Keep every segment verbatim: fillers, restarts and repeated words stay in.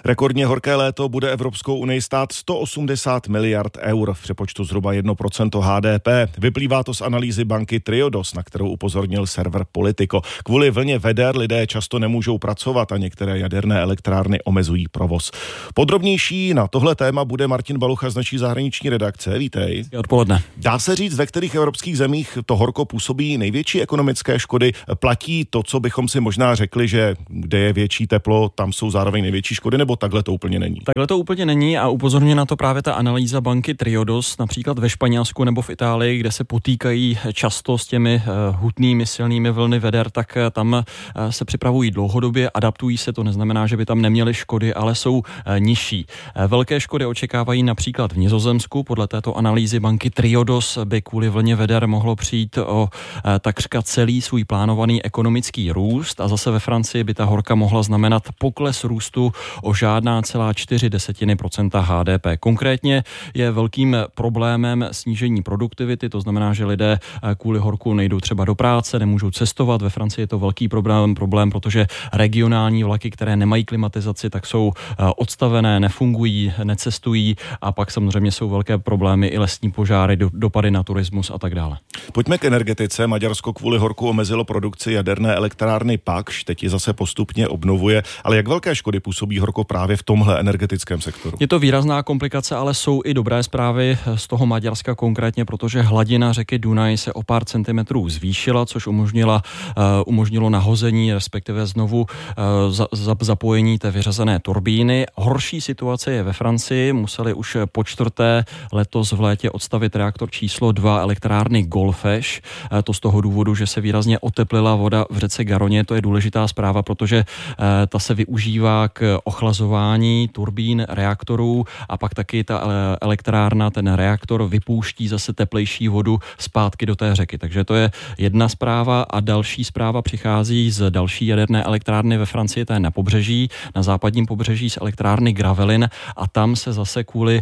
Rekordně horké léto bude Evropskou unii stát sto osmdesát miliard eur, v přepočtu zhruba jedno procento H D P. Vyplývá to z analýzy banky Triodos, na kterou upozornil server Politico. Kvůli vlně veder lidé často nemůžou pracovat a některé jaderné elektrárny omezují provoz. Podrobnější na tohle téma bude Martin Balucha z naší zahraniční redakce. Vítej. Odpoledne. Dá se říct, ve kterých evropských zemích to horko působí největší ekonomické škody? Platí to, co bychom si možná řekli, že kde je větší teplo, tam jsou zároveň největší škody, nebo takhle to úplně není? Takhle to úplně není a upozorňuje na to právě ta analýza banky Triodos, například ve Španělsku nebo v Itálii, kde se potýkají často s těmi hutnými silnými vlny veder, tak tam se připravují dlouhodobě, adaptují se, to neznamená, že by tam neměly škody, ale jsou nižší. Velké škody očekávají například v Nizozemsku. Podle této analýzy banky Triodos by kvůli vlně veder mohlo přijít o takřka celý svůj plánovaný ekonomický růst a zase ve Francii by ta horka mohla znamenat pokles růstu o žádná celá čtyři desetiny procenta H D P. Konkrétně je velkým problémem snížení produktivity, to znamená, že lidé kvůli horku nejdou třeba do práce, nemůžou cestovat. Ve Francii je to velký problém, problém, protože regionální vlaky, které nemají klimatizaci, tak jsou odstavené, nefungují, necestují a pak samozřejmě jsou velké problémy i lesní požáry, do, dopady na turismus a tak dále. Pojďme k energetice. Maďarsko kvůli horku omezilo produkci jaderné elektrárny Pakš, teď ji zase postupně obnovuje, ale jak velké škody působí horko právě v tomhle energetickém sektoru? Je to výrazná komplikace, ale jsou i dobré zprávy z toho Maďarska konkrétně, protože hladina řeky Dunaj se o pár centimetrů zvýšila, což umožnila, uh, umožnilo nahození, respektive znovu uh, za, za, zapojení té vyřazené turbíny. Horší situace je ve Francii, museli už po čtvrté letos v létě odstavit reaktor číslo dva elektrárny Golfech. Uh, to z toho důvodu, že se výrazně oteplila voda v řece Garoně. To je důležitá zpráva, protože uh, ta se využívá k ochlazování turbín reaktorů a pak taky ta elektrárna, ten reaktor vypouští zase teplejší vodu zpátky do té řeky. Takže to je jedna zpráva a další zpráva přichází z další jaderné elektrárny ve Francii, to je na pobřeží, na západním pobřeží z elektrárny Gravelines a tam se zase kvůli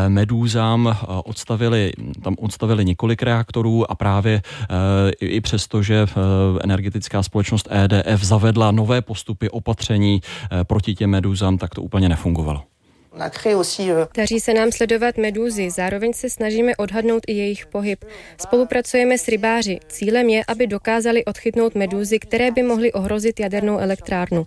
medúzám odstavili, tam odstavili několik reaktorů a právě i přesto, že energetická společnost E D F zavedla nové postupy opatření proti těm medúzám, tak to úplně nefungovalo. Daří se nám sledovat medúzy, zároveň se snažíme odhadnout i jejich pohyb. Spolupracujeme s rybáři. Cílem je, aby dokázali odchytnout medúzy, které by mohly ohrozit jadernou elektrárnu.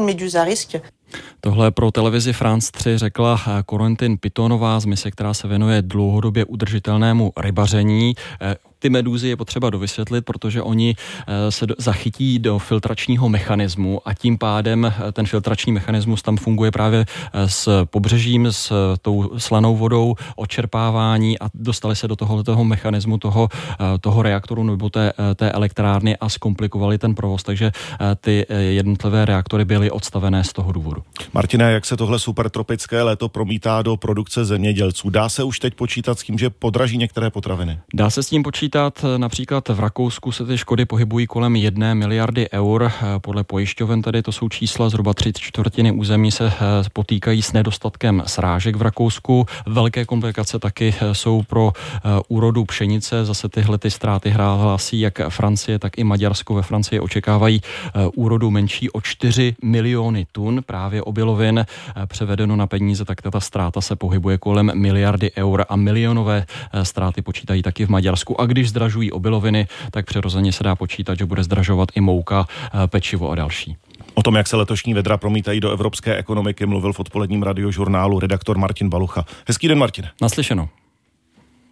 Tohle pro televizi France tři řekla Corentin Pitonová z mise, která se věnuje dlouhodobě udržitelnému rybaření. Ty medúzy je potřeba dovysvětlit, protože oni se zachytí do filtračního mechanismu a tím pádem ten filtrační mechanismus tam funguje právě s pobřežím, s tou slanou vodou, odčerpávání a dostali se do tohoto mechanismu toho, toho reaktoru nebo té, té elektrárny a zkomplikovali ten provoz, takže ty jednotlivé reaktory byly odstavené z toho důvodu. Martine, jak se tohle supertropické léto promítá do produkce zemědělců? Dá se už teď počítat s tím, že podraží některé potraviny? Dá se s tím počítat. Například v Rakousku se ty škody pohybují kolem jedné miliardy eur. Podle pojišťoven tady to jsou čísla, zhruba tři čtvrtiny území se potýkají s nedostatkem srážek v Rakousku. Velké komplikace taky jsou pro úrodu pšenice. Zase tyhle ty ztráty hlásí jak Francie, tak i Maďarsko. Ve Francii očekávají úrodu menší o čtyři miliony tun právě obilovin. Převedeno na peníze, tak ta ztráta se pohybuje kolem miliardy eur a milionové ztráty počítají taky v Maďarsku. A když zdražují obiloviny, tak přirozeně se dá počítat, že bude zdražovat i mouka, pečivo a další. O tom, jak se letošní vedra promítají do evropské ekonomiky, mluvil v odpoledním radiožurnálu redaktor Martin Balucha. Hezký den, Martine. Naslyšenou.